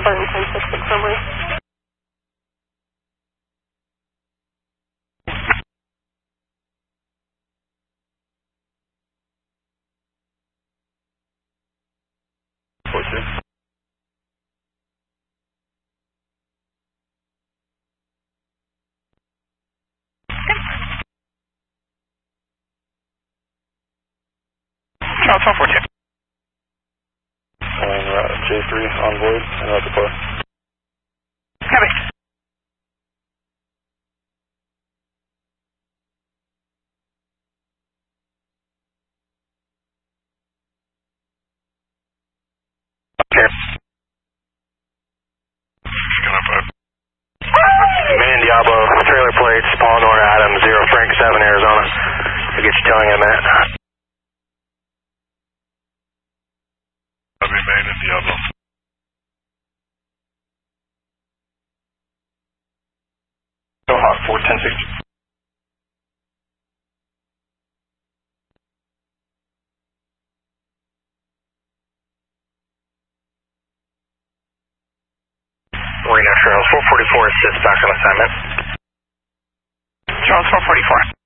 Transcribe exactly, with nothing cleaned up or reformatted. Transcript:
one ten six six summary. four two. Charles four four two. And uh, J three on board and out the car. Copy. Okay. Man Diablo, trailer plates, Paul Nora Adams, zero Frank seven Arizona. I'll get you towing in a minute. Copy, Man and Diablo. Go hot, four ten six. Reno Charles four forty-four, assist back on assignment. Charles four forty-four.